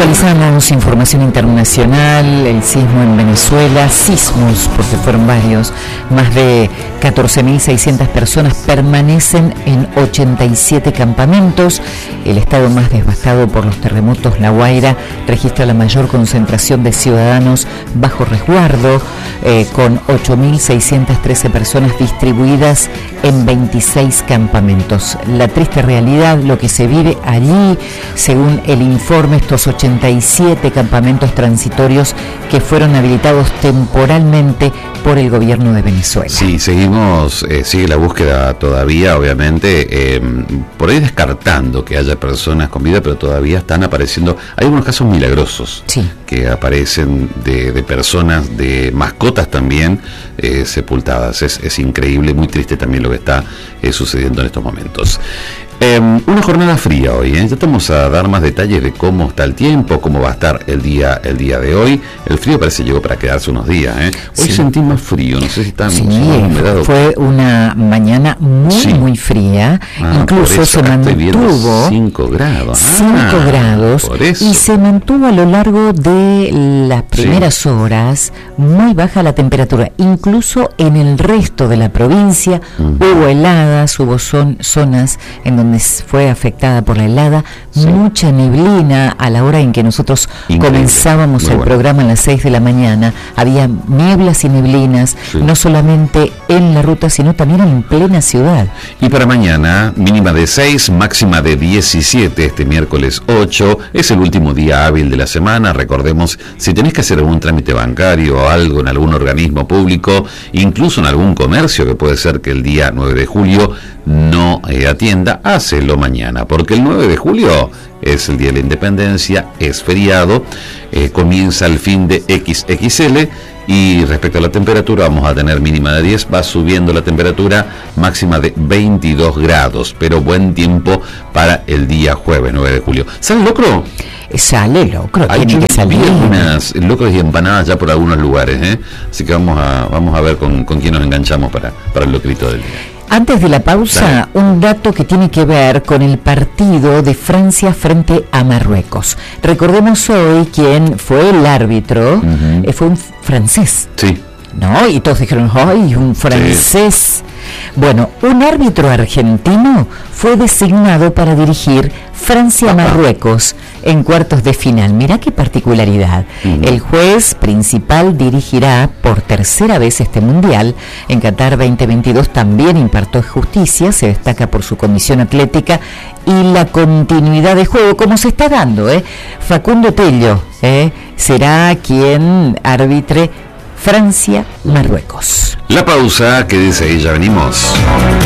Actualizamos información internacional, el sismo en Venezuela, sismos, porque fueron varios, más de 14.600 personas permanecen en 87 campamentos. El estado más devastado por los terremotos, La Guaira, registra la mayor concentración de ciudadanos bajo resguardo, con 8.613 personas distribuidas en 26 campamentos. La triste realidad, lo que se vive allí, según el informe, estos 87 campamentos transitorios que fueron habilitados temporalmente por el gobierno de Venezuela. Sí, sigue la búsqueda todavía, obviamente, por ahí descartando que haya personas con vida, pero todavía están apareciendo, hay algunos casos milagrosos, sí, que aparecen de personas, de mascotas también, sepultadas. Es increíble, muy triste también lo que está sucediendo en estos momentos. Una jornada fría hoy, ya estamos a dar más detalles de cómo está el tiempo, cómo va a estar el día de hoy. El frío parece que llegó para quedarse unos días, Hoy sentí más frío, no sé si está humedad. Fue una mañana muy fría, incluso se mantuvo 5 grados. 5 grados, y se mantuvo a lo largo de las primeras horas muy baja la temperatura. Incluso en el resto de la provincia hubo heladas, hubo zonas en donde fue afectada por la helada, mucha neblina a la hora en que nosotros comenzábamos el programa a las 6 de la mañana. Había nieblas y neblinas, no solamente en la ruta, sino también en plena ciudad. Y para mañana, mínima de 6, máxima de 17, este miércoles 8, es el último día hábil de la semana. Recordemos, si tenés que hacer algún trámite bancario o algo en algún organismo público, incluso en algún comercio, que puede ser que el día 9 de julio no atienda, hácelo mañana, porque el 9 de julio es el Día de la Independencia, es feriado, comienza el fin de XXL, y respecto a la temperatura vamos a tener mínima de 10, va subiendo la temperatura, máxima de 22 grados, pero buen tiempo para el día jueves 9 de julio. ¿Sale locro? Sale locro, tiene que salir. Hay unas locros y empanadas ya por algunos lugares, así que vamos a ver con quién nos enganchamos para el locrito del día. Antes de la pausa, un dato que tiene que ver con el partido de Francia frente a Marruecos. Recordemos hoy quién fue el árbitro, fue un francés. Sí. ¿No? Y todos dijeron, ¡ay, un francés! Sí. Bueno, un árbitro argentino fue designado para dirigir Francia-Marruecos en cuartos de final. Mirá qué particularidad. El juez principal dirigirá por tercera vez este mundial. En Qatar 2022 también impartió justicia, se destaca por su condición atlética y la continuidad de juego, como se está dando. Facundo Tello será quien arbitre Francia-Marruecos. La pausa, que dice, y ya venimos.